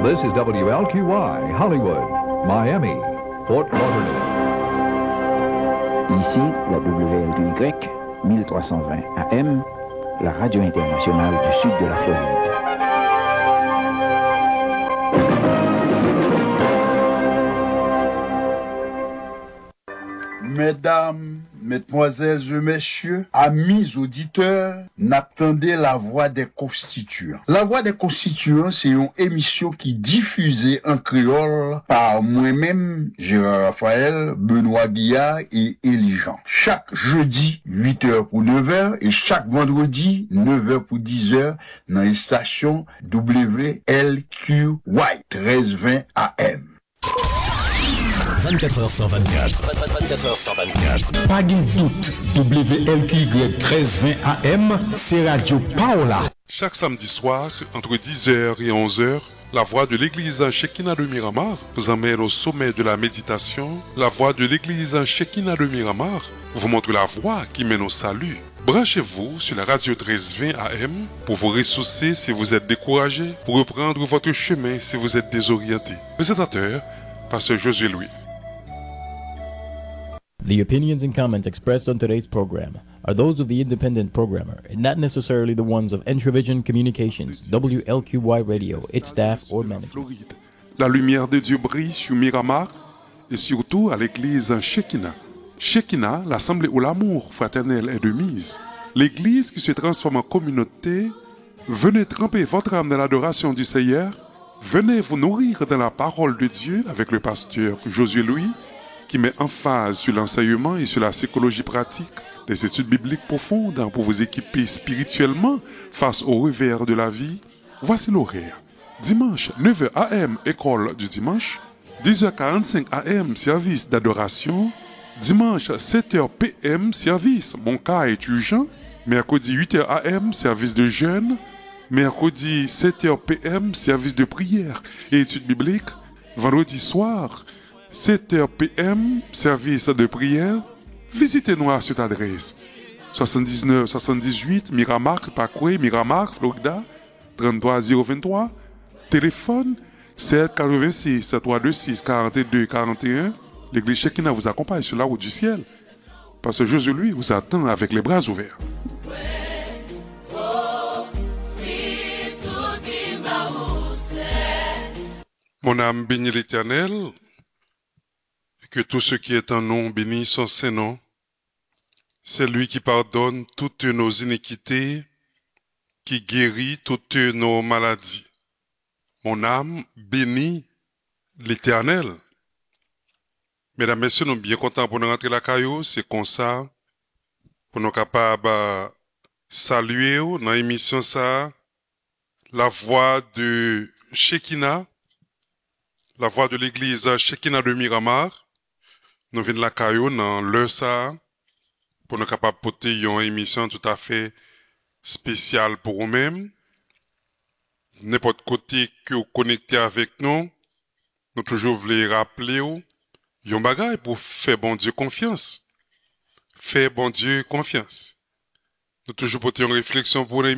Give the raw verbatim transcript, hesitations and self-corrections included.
This is W L Q Y, Hollywood, Miami, Fort Lauderdale. Ici, la W L Q Y, mille trois cent vingt A M, la radio internationale du sud de la Floride. Mesdames, Mesdemoiselles et Messieurs, amis auditeurs, n'attendez la voix des constituants. La voix des constituants, c'est une émission qui diffusée en créole par moi-même, Gérard Raphaël, Benoît Guillard et Élie Jean. Chaque jeudi, huit heures pour neuf heures et chaque vendredi, neuf heures pour dix heures dans les stations W L Q Y treize vingt A M. vingt-quatre heures sur vingt-quatre. vingt-quatre heures sur vingt-quatre. Pas de doute, W L Q Y treize vingt A M, c'est Radio Paola. Chaque samedi soir, entre dix heures et onze heures, la voix de l'église Shekinah de Miramar vous emmène au sommet de la méditation. La voix de l'église Shekinah de Miramar vous montre la voie qui mène au salut. Branchez-vous sur la radio treize vingt A M pour vous ressourcer si vous êtes découragé, pour reprendre votre chemin si vous êtes désorienté. Présentateur, Pasteur Josué Louis. The opinions and comments expressed on today's program are those of the independent programmer and not necessarily the ones of Entravision Communications, W L Q Y Radio, its staff or management. La lumière de Dieu brille sur Miramar et surtout à l'église Shekinah. Shekinah, l'assemblée où l'amour fraternel est de mise. L'église qui se transforme en communauté. Venez tremper votre âme dans l'adoration du Seigneur. Venez vous nourrir dans la parole de Dieu avec le pasteur Josué Louis, qui met emphase sur l'enseignement et sur la psychologie pratique, des études bibliques profondes pour vous équiper spirituellement face au revers de la vie. Voici l'horaire. Dimanche, neuf heures A M, école du dimanche. dix heures quarante-cinq A M, service d'adoration. Dimanche, sept heures P M, service Mon cas est urgent. Mercredi, huit heures A M, service de jeûne. Mercredi, sept heures P M, service de prière et études bibliques. Vendredi soir, sept heures P M, service de prière. Visitez-nous à cette adresse. soixante-dix-neuf soixante-dix-huit Miramar, Parkway, Miramar, Florida, trente-trois zéro vingt-trois. Téléphone sept quatre-vingt-six trois deux six quarante-deux quarante et un. L'église Shekinah vous accompagne sur la route du ciel. Parce que Jésus, lui, vous attend avec les bras ouverts. Mon âme bénit l'Éternel, et que tout ce qui est en nous bénisse son Saint-Nom. C'est lui qui pardonne toutes nos iniquités, qui guérit toutes nos maladies. Mon âme bénit l'Éternel. Mesdames, Messieurs, nous sommes bien contents pour nous rentrer la caillou, c'est comme ça, pour nous capables de saluer dans l'émission ça, la voix de Shekinah, la voix de l'église Shekinah de Miramar. Nous venons de la caillou dans l'heure ça, pour nous capables de porter une émission tout à fait spéciale pour vous-mêmes. N'importe côté que vous connectez avec nous, nous toujours voulons rappeler vous, yon bagay pour faire bon Dieu confiance. Faire bon Dieu confiance. Nous toujours porter une réflexion pour les